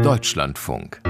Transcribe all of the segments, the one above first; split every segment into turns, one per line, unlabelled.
Deutschlandfunk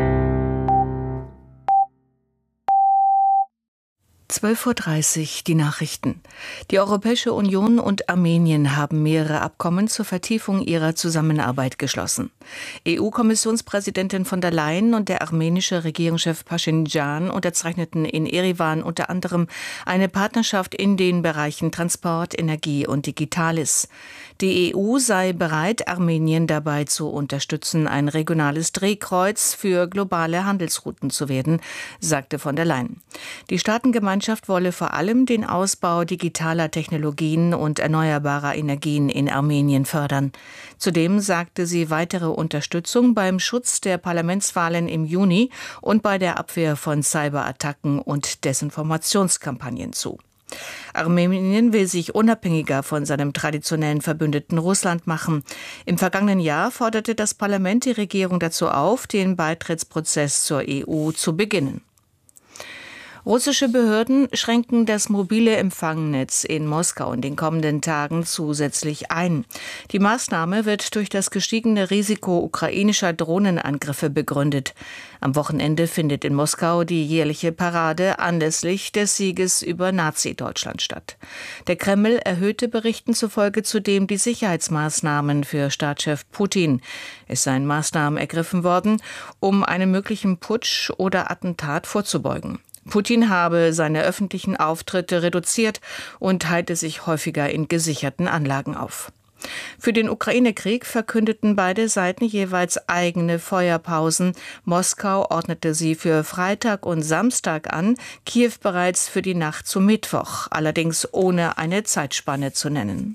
12:30 Uhr, die Nachrichten. Die Europäische Union und Armenien haben mehrere Abkommen zur Vertiefung ihrer Zusammenarbeit geschlossen. EU-Kommissionspräsidentin von der Leyen und der armenische Regierungschef Pashinjan unterzeichneten in Erivan unter anderem eine Partnerschaft in den Bereichen Transport, Energie und Digitales. Die EU sei bereit, Armenien dabei zu unterstützen, ein regionales Drehkreuz für globale Handelsrouten zu werden, sagte von der Leyen. Die Staatengemeinschaft wolle vor allem den Ausbau digitaler Technologien und erneuerbarer Energien in Armenien fördern. Zudem sagte sie weitere Unterstützung beim Schutz der Parlamentswahlen im Juni und bei der Abwehr von Cyberattacken und Desinformationskampagnen zu. Armenien will sich unabhängiger von seinem traditionellen Verbündeten Russland machen. Im vergangenen Jahr forderte das Parlament die Regierung dazu auf, den Beitrittsprozess zur EU zu beginnen. Russische Behörden schränken das mobile Empfangnetz in Moskau in den kommenden Tagen zusätzlich ein. Die Maßnahme wird durch das gestiegene Risiko ukrainischer Drohnenangriffe begründet. Am Wochenende findet in Moskau die jährliche Parade anlässlich des Sieges über Nazi-Deutschland statt. Der Kreml erhöhte Berichten zufolge zudem die Sicherheitsmaßnahmen für Staatschef Putin. Es seien Maßnahmen ergriffen worden, um einem möglichen Putsch oder Attentat vorzubeugen. Putin habe seine öffentlichen Auftritte reduziert und halte sich häufiger in gesicherten Anlagen auf. Für den Ukraine-Krieg verkündeten beide Seiten jeweils eigene Feuerpausen. Moskau ordnete sie für Freitag und Samstag an, Kiew bereits für die Nacht zu Mittwoch, allerdings ohne eine Zeitspanne zu nennen.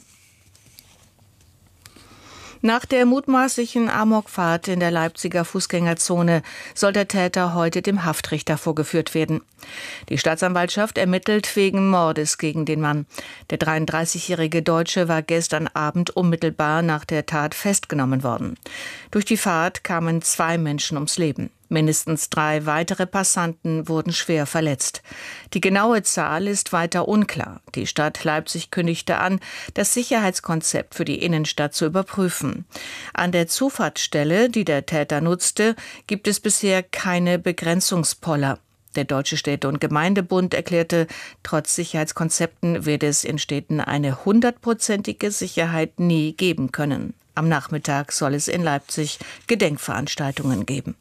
Nach der mutmaßlichen Amokfahrt in der Leipziger Fußgängerzone soll der Täter heute dem Haftrichter vorgeführt werden. Die Staatsanwaltschaft ermittelt wegen Mordes gegen den Mann. Der 33-jährige Deutsche war gestern Abend unmittelbar nach der Tat festgenommen worden. Durch die Fahrt kamen 2 Menschen ums Leben. Mindestens 3 weitere Passanten wurden schwer verletzt. Die genaue Zahl ist weiter unklar. Die Stadt Leipzig kündigte an, das Sicherheitskonzept für die Innenstadt zu überprüfen. An der Zufahrtsstelle, die der Täter nutzte, gibt es bisher keine Begrenzungspoller. Der Deutsche Städte- und Gemeindebund erklärte, trotz Sicherheitskonzepten werde es in Städten eine 100%ige Sicherheit nie geben können. Am Nachmittag soll es in Leipzig Gedenkveranstaltungen geben.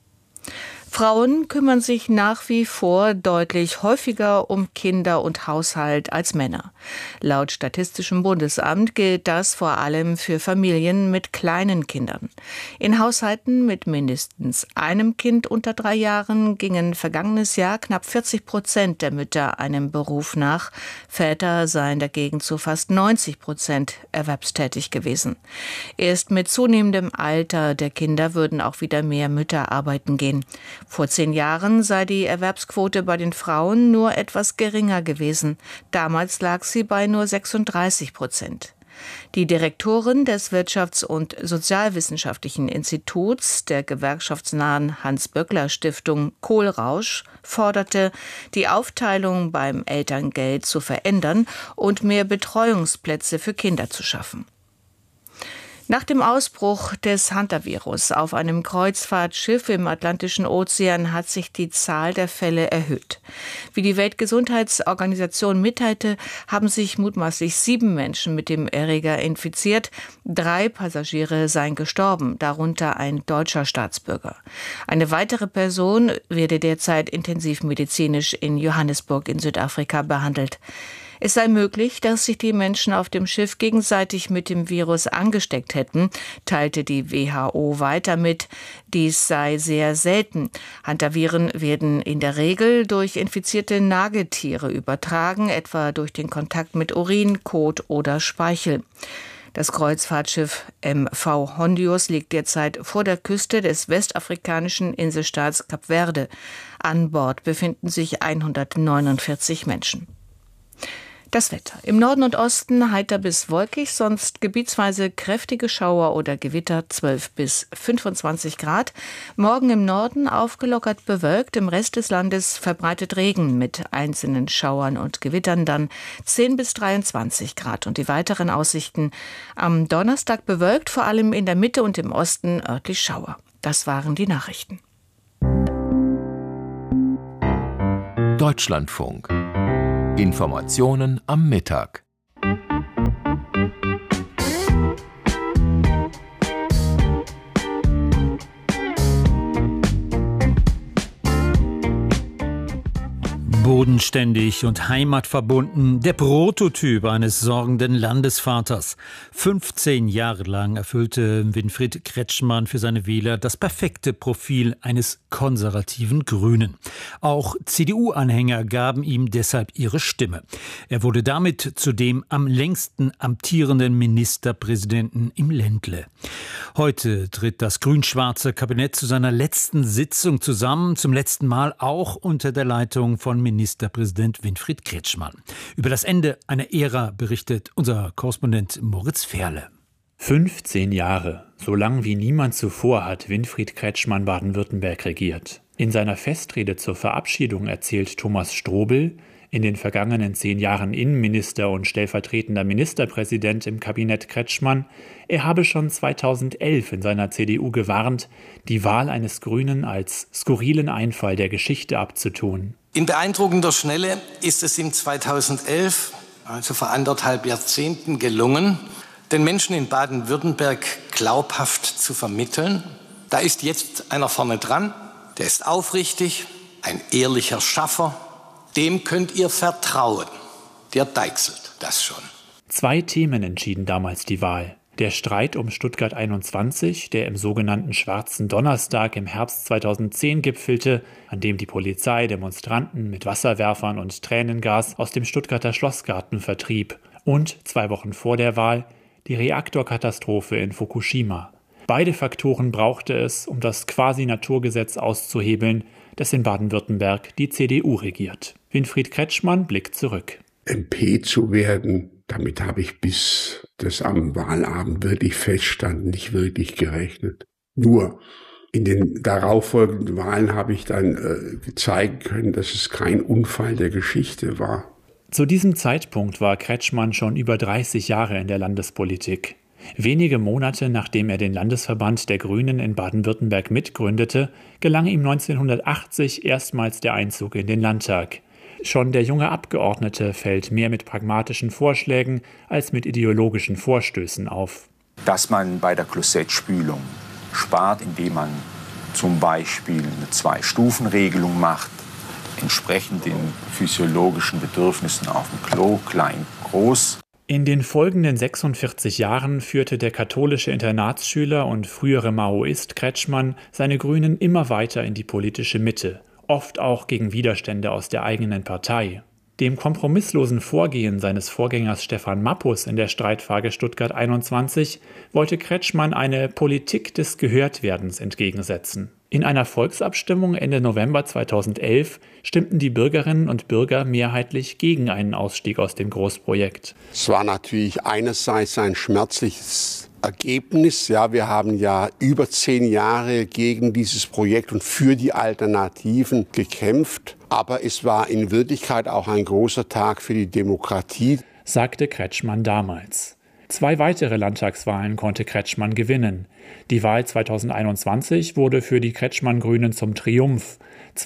Frauen kümmern sich nach wie vor deutlich häufiger um Kinder und Haushalt als Männer. Laut Statistischem Bundesamt gilt das vor allem für Familien mit kleinen Kindern. In Haushalten mit mindestens einem Kind unter 3 Jahren gingen vergangenes Jahr knapp 40% der Mütter einem Beruf nach. Väter seien dagegen zu fast 90% erwerbstätig gewesen. Erst mit zunehmendem Alter der Kinder würden auch wieder mehr Mütter arbeiten gehen. Vor 10 Jahren sei die Erwerbsquote bei den Frauen nur etwas geringer gewesen. Damals lag sie bei nur 36%. Die Direktorin des Wirtschafts- und Sozialwissenschaftlichen Instituts der gewerkschaftsnahen Hans-Böckler-Stiftung Kohlrausch forderte, die Aufteilung beim Elterngeld zu verändern und mehr Betreuungsplätze für Kinder zu schaffen. Nach dem Ausbruch des Hantavirus auf einem Kreuzfahrtschiff im Atlantischen Ozean hat sich die Zahl der Fälle erhöht. Wie die Weltgesundheitsorganisation mitteilte, haben sich mutmaßlich 7 Menschen mit dem Erreger infiziert. 3 Passagiere seien gestorben, darunter ein deutscher Staatsbürger. Eine weitere Person werde derzeit intensivmedizinisch in Johannesburg in Südafrika behandelt. Es sei möglich, dass sich die Menschen auf dem Schiff gegenseitig mit dem Virus angesteckt hätten, teilte die WHO weiter mit. Dies sei sehr selten. Hantaviren werden in der Regel durch infizierte Nagetiere übertragen, etwa durch den Kontakt mit Urin, Kot oder Speichel. Das Kreuzfahrtschiff MV Hondius liegt derzeit vor der Küste des westafrikanischen Inselstaats Kap Verde. An Bord befinden sich 149 Menschen. Das Wetter. Im Norden und Osten heiter bis wolkig, sonst gebietsweise kräftige Schauer oder Gewitter 12 bis 25 Grad. Morgen im Norden aufgelockert bewölkt, im Rest des Landes verbreitet Regen mit einzelnen Schauern und Gewittern, dann 10 bis 23 Grad. Und die weiteren Aussichten: am Donnerstag bewölkt, vor allem in der Mitte und im Osten örtlich Schauer. Das waren die Nachrichten.
Deutschlandfunk. Informationen am Mittag.
Bodenständig und heimatverbunden, der Prototyp eines sorgenden Landesvaters. 15 Jahre lang erfüllte Winfried Kretschmann für seine Wähler das perfekte Profil eines konservativen Grünen. Auch CDU-Anhänger gaben ihm deshalb ihre Stimme. Er wurde damit zu dem am längsten amtierenden Ministerpräsidenten im Ländle. Heute tritt das grün-schwarze Kabinett zu seiner letzten Sitzung zusammen, zum letzten Mal auch unter der Leitung von Ministerpräsident Winfried Kretschmann. Über das Ende einer Ära berichtet unser Korrespondent Moritz Ferle.
15 Jahre, so lang wie niemand zuvor hat Winfried Kretschmann Baden-Württemberg regiert. In seiner Festrede zur Verabschiedung erzählt Thomas Strobel, in den vergangenen 10 Jahren Innenminister und stellvertretender Ministerpräsident im Kabinett Kretschmann, er habe schon 2011 in seiner CDU gewarnt, die Wahl eines Grünen als skurrilen Einfall der Geschichte abzutun.
In beeindruckender Schnelle ist es ihm 2011, also vor 1,5 Jahrzehnten, gelungen, den Menschen in Baden-Württemberg glaubhaft zu vermitteln. Da ist jetzt einer vorne dran, der ist aufrichtig, ein ehrlicher Schaffer. Dem könnt ihr vertrauen. Der deichselt das schon.
2 Themen entschieden damals die Wahl. Der Streit um Stuttgart 21, der im sogenannten Schwarzen Donnerstag im Herbst 2010 gipfelte, an dem die Polizei Demonstranten mit Wasserwerfern und Tränengas aus dem Stuttgarter Schlossgarten vertrieb. Und 2 Wochen vor der Wahl die Reaktorkatastrophe in Fukushima. Beide Faktoren brauchte es, um das Quasi-Naturgesetz auszuhebeln, das in Baden-Württemberg die CDU regiert. Winfried Kretschmann blickt zurück.
MP zu werden, damit habe ich bis das am Wahlabend wirklich feststand, nicht wirklich gerechnet. Nur in den darauffolgenden Wahlen habe ich dann zeigen können, dass es kein Unfall der Geschichte war.
Zu diesem Zeitpunkt war Kretschmann schon über 30 Jahre in der Landespolitik. Wenige Monate nachdem er den Landesverband der Grünen in Baden-Württemberg mitgründete, gelang ihm 1980 erstmals der Einzug in den Landtag. Schon der junge Abgeordnete fällt mehr mit pragmatischen Vorschlägen als mit ideologischen Vorstößen auf.
Dass man bei der Klosettspülung spart, indem man zum Beispiel eine 2-Stufen-Regelung macht, entsprechend den physiologischen Bedürfnissen auf dem Klo, klein, groß.
In den folgenden 46 Jahren führte der katholische Internatsschüler und frühere Maoist Kretschmann seine Grünen immer weiter in die politische Mitte, oft auch gegen Widerstände aus der eigenen Partei. Dem kompromisslosen Vorgehen seines Vorgängers Stefan Mappus in der Streitfrage Stuttgart 21 wollte Kretschmann eine Politik des Gehörtwerdens entgegensetzen. In einer Volksabstimmung Ende November 2011 stimmten die Bürgerinnen und Bürger mehrheitlich gegen einen Ausstieg aus dem Großprojekt.
Es war natürlich einerseits ein schmerzliches Ergebnis. Ja, wir haben ja über 10 Jahre gegen dieses Projekt und für die Alternativen gekämpft. Aber es war in Wirklichkeit auch ein großer Tag für die Demokratie,
sagte Kretschmann damals. 2 weitere Landtagswahlen konnte Kretschmann gewinnen. Die Wahl 2021 wurde für die Kretschmann-Grünen zum Triumph.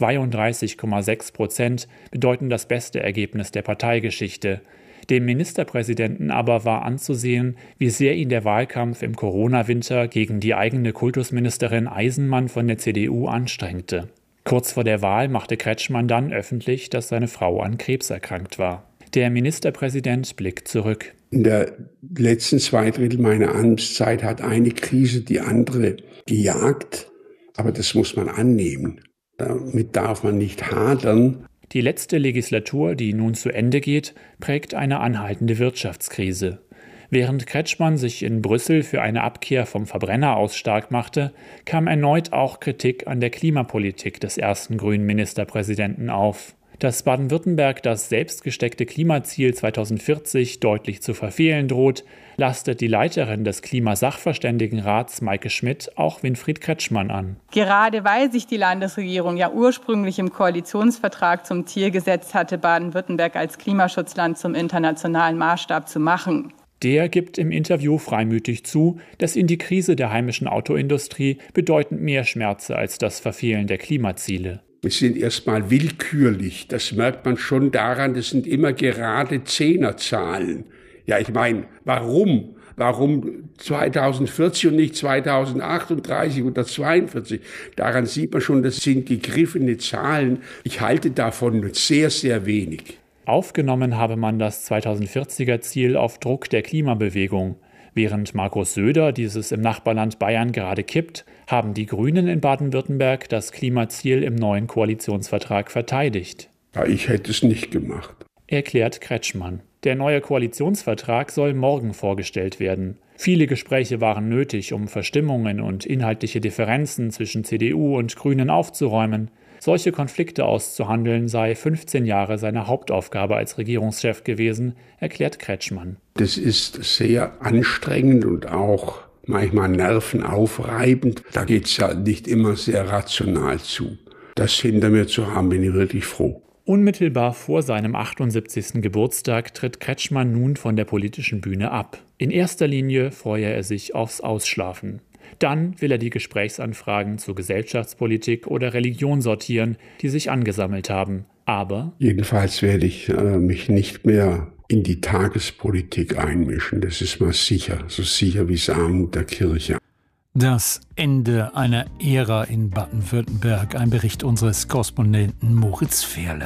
32,6% bedeuten das beste Ergebnis der Parteigeschichte. Dem Ministerpräsidenten aber war anzusehen, wie sehr ihn der Wahlkampf im Corona-Winter gegen die eigene Kultusministerin Eisenmann von der CDU anstrengte. Kurz vor der Wahl machte Kretschmann dann öffentlich, dass seine Frau an Krebs erkrankt war. Der Ministerpräsident blickt zurück.
In der letzten 2/3 meiner Amtszeit hat eine Krise die andere gejagt. Aber das muss man annehmen. Damit darf man nicht hadern.
Die letzte Legislatur, die nun zu Ende geht, prägt eine anhaltende Wirtschaftskrise. Während Kretschmann sich in Brüssel für eine Abkehr vom Verbrenner aus stark machte, kam erneut auch Kritik an der Klimapolitik des ersten grünen Ministerpräsidenten auf. Dass Baden-Württemberg das selbstgesteckte Klimaziel 2040 deutlich zu verfehlen droht, lastet die Leiterin des Klimasachverständigenrats Maike Schmidt auch Winfried Kretschmann an.
Gerade weil sich die Landesregierung ja ursprünglich im Koalitionsvertrag zum Ziel gesetzt hatte, Baden-Württemberg als Klimaschutzland zum internationalen Maßstab zu machen.
Der gibt im Interview freimütig zu, dass ihn die Krise der heimischen Autoindustrie bedeutend mehr schmerze als das Verfehlen der Klimaziele.
Wir sind erstmal willkürlich. Das merkt man schon daran, das sind immer gerade Zehnerzahlen. Ja, ich meine, warum? Warum 2040 und nicht 2038 oder 42? Daran sieht man schon, das sind gegriffene Zahlen. Ich halte davon sehr, sehr wenig.
Aufgenommen habe man das 2040er-Ziel auf Druck der Klimabewegung. Während Markus Söder dieses im Nachbarland Bayern gerade kippt, haben die Grünen in Baden-Württemberg das Klimaziel im neuen Koalitionsvertrag verteidigt.
Ja, ich hätte es nicht gemacht,
erklärt Kretschmann. Der neue Koalitionsvertrag soll morgen vorgestellt werden. Viele Gespräche waren nötig, um Verstimmungen und inhaltliche Differenzen zwischen CDU und Grünen aufzuräumen. Solche Konflikte auszuhandeln sei 15 Jahre seine Hauptaufgabe als Regierungschef gewesen, erklärt Kretschmann.
Das ist sehr anstrengend und auch manchmal nervenaufreibend. Da geht es ja nicht immer sehr rational zu. Das hinter mir zu haben, bin ich wirklich froh.
Unmittelbar vor seinem 78. Geburtstag tritt Kretschmann nun von der politischen Bühne ab. In erster Linie freue er sich aufs Ausschlafen. Dann will er die Gesprächsanfragen zur Gesellschaftspolitik oder Religion sortieren, die sich angesammelt haben. Aber
jedenfalls werde ich mich nicht mehr in die Tagespolitik einmischen. Das ist mal sicher, so sicher wie Samen der Kirche.
Das Ende einer Ära in Baden-Württemberg. Ein Bericht unseres Korrespondenten Moritz Fehrle.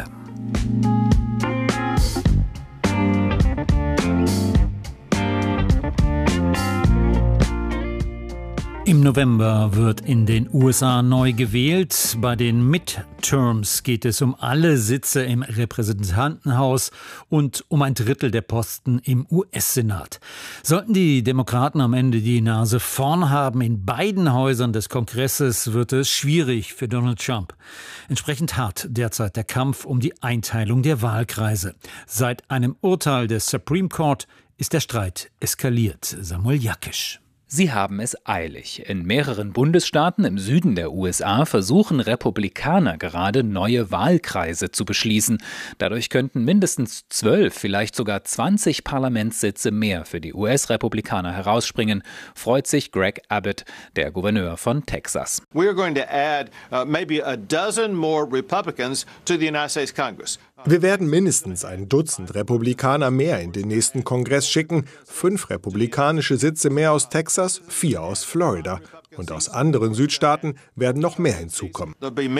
Im November wird in den USA neu gewählt. Bei den Midterms geht es um alle Sitze im Repräsentantenhaus und um ein Drittel der Posten im US-Senat. Sollten die Demokraten am Ende die Nase vorn haben in beiden Häusern des Kongresses, wird es schwierig für Donald Trump. Entsprechend hart derzeit der Kampf um die Einteilung der Wahlkreise. Seit einem Urteil des Supreme Court ist der Streit eskaliert. Samuel Jakisch.
Sie haben es eilig. In mehreren Bundesstaaten im Süden der USA versuchen Republikaner gerade neue Wahlkreise zu beschließen. Dadurch könnten mindestens 12, vielleicht sogar 20 Parlamentssitze mehr für die US-Republikaner herausspringen, freut sich Greg Abbott, der Gouverneur von Texas.
We are going to add maybe a dozen more Republicans to the United States Congress.
Wir werden mindestens ein Dutzend Republikaner mehr in den nächsten Kongress schicken, 5 republikanische Sitze mehr aus Texas, 4 aus Florida. Und aus anderen Südstaaten werden noch mehr hinzukommen.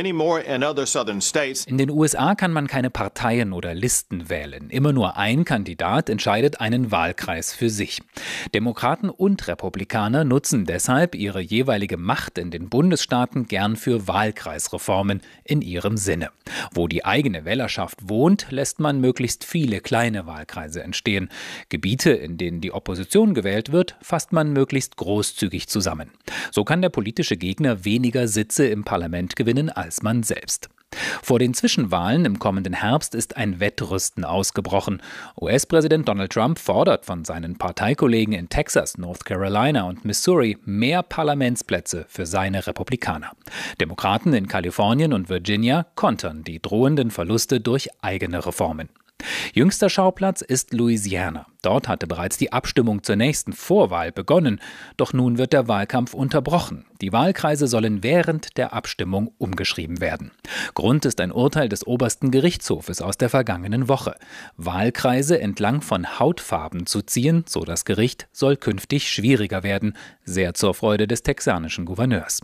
In den USA kann man keine Parteien oder Listen wählen. Immer nur ein Kandidat entscheidet einen Wahlkreis für sich. Demokraten und Republikaner nutzen deshalb ihre jeweilige Macht in den Bundesstaaten gern für Wahlkreisreformen in ihrem Sinne. Wo die eigene Wählerschaft wohnt, lässt man möglichst viele kleine Wahlkreise entstehen. Gebiete, in denen die Opposition gewählt wird, fasst man möglichst großzügig zusammen. So kann der politische Gegner weniger Sitze im Parlament gewinnen als man selbst. Vor den Zwischenwahlen im kommenden Herbst ist ein Wettrüsten ausgebrochen. US-Präsident Donald Trump fordert von seinen Parteikollegen in Texas, North Carolina und Missouri mehr Parlamentsplätze für seine Republikaner. Demokraten in Kalifornien und Virginia kontern die drohenden Verluste durch eigene Reformen. Jüngster Schauplatz ist Louisiana. Dort hatte bereits die Abstimmung zur nächsten Vorwahl begonnen. Doch nun wird der Wahlkampf unterbrochen. Die Wahlkreise sollen während der Abstimmung umgeschrieben werden. Grund ist ein Urteil des obersten Gerichtshofes aus der vergangenen Woche. Wahlkreise entlang von Hautfarben zu ziehen, so das Gericht, soll künftig schwieriger werden. Sehr zur Freude des texanischen Gouverneurs.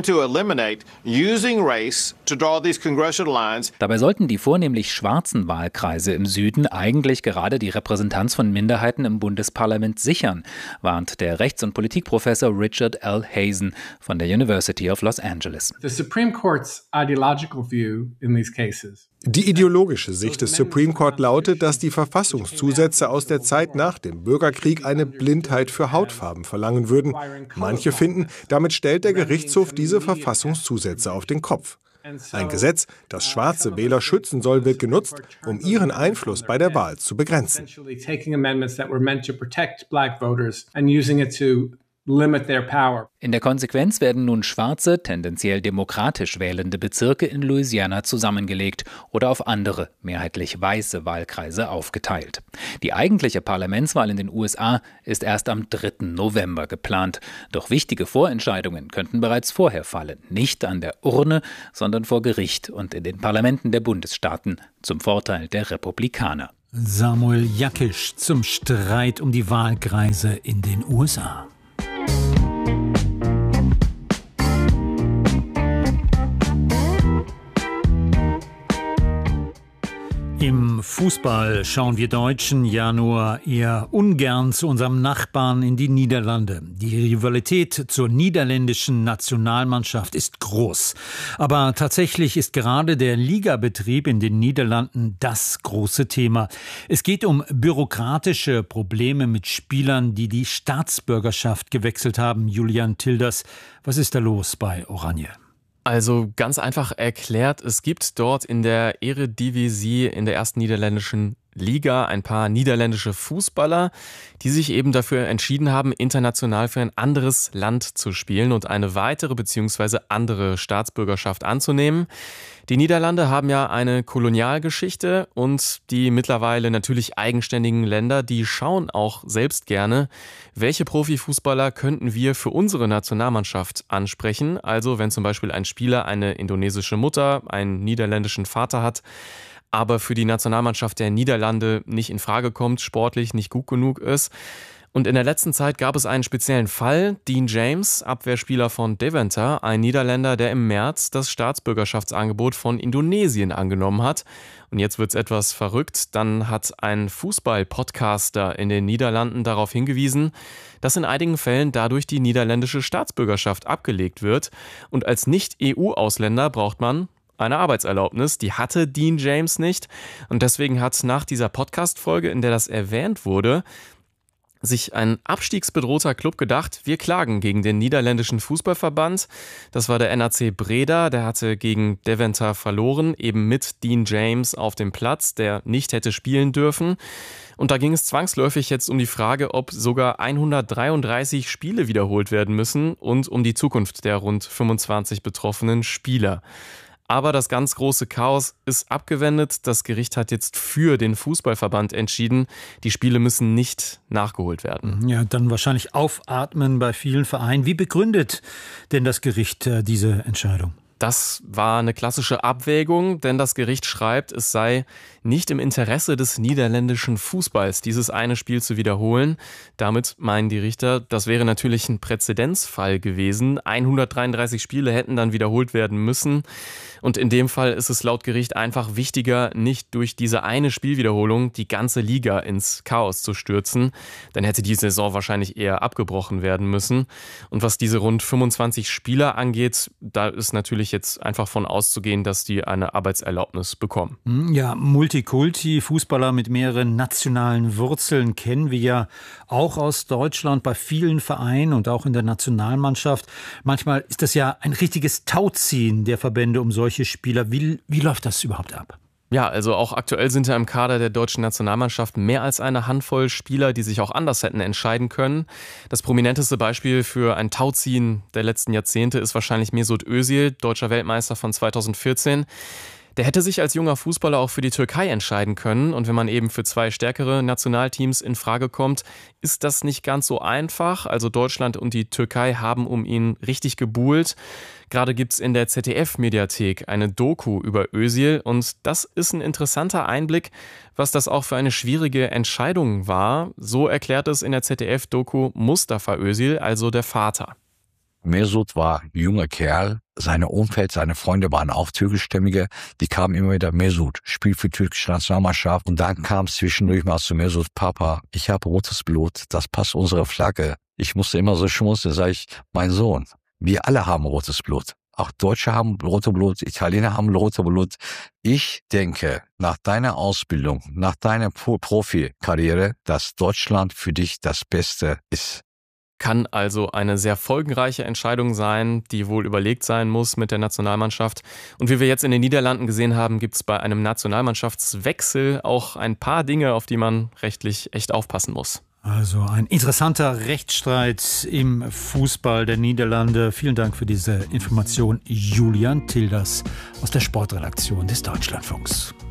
Dabei sollten die vornehmlich schwarzen Wahlkreise im Süden eigentlich gerade die Repräsentanz von Minderheiten im Bundesparlament sichern, warnt der Rechts- und Politikprofessor Richard L. Hazen von der University of Los Angeles.
Die ideologische Sicht des Supreme Court lautet, dass die Verfassungszusätze aus der Zeit nach dem Bürgerkrieg eine Blindheit für Hautfarben verlangen würden. Manche finden, damit stellt der Gerichtshof diese Verfassungszusätze auf den Kopf. Ein Gesetz, das schwarze Wähler schützen soll, wird genutzt, um ihren Einfluss bei der Wahl zu begrenzen.
In der Konsequenz werden nun schwarze, tendenziell demokratisch wählende Bezirke in Louisiana zusammengelegt oder auf andere, mehrheitlich weiße Wahlkreise aufgeteilt. Die eigentliche Parlamentswahl in den USA ist erst am 3. November geplant. Doch wichtige Vorentscheidungen könnten bereits vorher fallen. Nicht an der Urne, sondern vor Gericht und in den Parlamenten der Bundesstaaten zum Vorteil der Republikaner.
Samuel Jakisch zum Streit um die Wahlkreise in den USA. Im Fußball schauen wir Deutschen ja nur eher ungern zu unserem Nachbarn in die Niederlande. Die Rivalität zur niederländischen Nationalmannschaft ist groß. Aber tatsächlich ist gerade der Ligabetrieb in den Niederlanden das große Thema. Es geht um bürokratische Probleme mit Spielern, die die Staatsbürgerschaft gewechselt haben. Julian Tilders, was ist da los bei Oranje?
Also ganz einfach erklärt, es gibt dort in der Eredivisie, in der ersten niederländischen Liga, ein paar niederländische Fußballer, die sich eben dafür entschieden haben, international für ein anderes Land zu spielen und eine weitere bzw. andere Staatsbürgerschaft anzunehmen. Die Niederlande haben ja eine Kolonialgeschichte und die mittlerweile natürlich eigenständigen Länder, die schauen auch selbst gerne, welche Profifußballer könnten wir für unsere Nationalmannschaft ansprechen. Also wenn zum Beispiel ein Spieler eine indonesische Mutter, einen niederländischen Vater hat, aber für die Nationalmannschaft der Niederlande nicht in Frage kommt, sportlich nicht gut genug ist. Und in der letzten Zeit gab es einen speziellen Fall. Dean James, Abwehrspieler von Deventer, ein Niederländer, der im März das Staatsbürgerschaftsangebot von Indonesien angenommen hat. Und jetzt wird's etwas verrückt. Dann hat ein Fußball-Podcaster in den Niederlanden darauf hingewiesen, dass in einigen Fällen dadurch die niederländische Staatsbürgerschaft abgelegt wird. Und als Nicht-EU-Ausländer braucht man eine Arbeitserlaubnis, die hatte Dean James nicht. Und deswegen hat nach dieser Podcast-Folge, in der das erwähnt wurde, sich ein abstiegsbedrohter Club gedacht, wir klagen gegen den niederländischen Fußballverband. Das war der NAC Breda, der hatte gegen Deventer verloren, eben mit Dean James auf dem Platz, der nicht hätte spielen dürfen. Und da ging es zwangsläufig jetzt um die Frage, ob sogar 133 Spiele wiederholt werden müssen und um die Zukunft der rund 25 betroffenen Spieler. Aber das ganz große Chaos ist abgewendet. Das Gericht hat jetzt für den Fußballverband entschieden, die Spiele müssen nicht nachgeholt werden.
Ja, dann wahrscheinlich aufatmen bei vielen Vereinen. Wie begründet denn das Gericht diese Entscheidung?
Das war eine klassische Abwägung, denn das Gericht schreibt, es sei nicht im Interesse des niederländischen Fußballs, dieses eine Spiel zu wiederholen. Damit meinen die Richter, das wäre natürlich ein Präzedenzfall gewesen. 133 Spiele hätten dann wiederholt werden müssen. Und in dem Fall ist es laut Gericht einfach wichtiger, nicht durch diese eine Spielwiederholung die ganze Liga ins Chaos zu stürzen. Dann hätte die Saison wahrscheinlich eher abgebrochen werden müssen. Und was diese rund 25 Spieler angeht, da ist natürlich jetzt einfach von auszugehen, dass die eine Arbeitserlaubnis bekommen.
Ja, Multikulti, Fußballer mit mehreren nationalen Wurzeln kennen wir ja auch aus Deutschland bei vielen Vereinen und auch in der Nationalmannschaft. Manchmal ist das ja ein richtiges Tauziehen der Verbände um solche Spieler. Wie läuft das überhaupt ab?
Ja, also auch aktuell sind ja im Kader der deutschen Nationalmannschaft mehr als eine Handvoll Spieler, die sich auch anders hätten entscheiden können. Das prominenteste Beispiel für ein Tauziehen der letzten Jahrzehnte ist wahrscheinlich Mesut Özil, deutscher Weltmeister von 2014. Der hätte sich als junger Fußballer auch für die Türkei entscheiden können. Und wenn man eben für zwei stärkere Nationalteams in Frage kommt, ist das nicht ganz so einfach. Also Deutschland und die Türkei haben um ihn richtig gebuhlt. Gerade gibt's in der ZDF-Mediathek eine Doku über Özil. Und das ist ein interessanter Einblick, was das auch für eine schwierige Entscheidung war. So erklärt es in der ZDF-Doku Mustafa Özil, also der Vater.
Mesut war ein junger Kerl, seine Umfeld, seine Freunde waren auch türkischstämmige, die kamen immer wieder, Mesut, spiel für die türkische Nationalmannschaft. Und dann kam es zwischendurch mal zu Mesut, Papa, ich habe rotes Blut, das passt unserer Flagge. Ich musste immer so schmunzeln, sage ich, mein Sohn, wir alle haben rotes Blut. Auch Deutsche haben rotes Blut, Italiener haben rotes Blut. Ich denke, nach deiner Ausbildung, nach deiner Profikarriere, dass Deutschland für dich das Beste ist.
Kann also eine sehr folgenreiche Entscheidung sein, die wohl überlegt sein muss mit der Nationalmannschaft. Und wie wir jetzt in den Niederlanden gesehen haben, gibt es bei einem Nationalmannschaftswechsel auch ein paar Dinge, auf die man rechtlich echt aufpassen muss.
Also ein interessanter Rechtsstreit im Fußball der Niederlande. Vielen Dank für diese Information, Julian Tilders aus der Sportredaktion des Deutschlandfunks.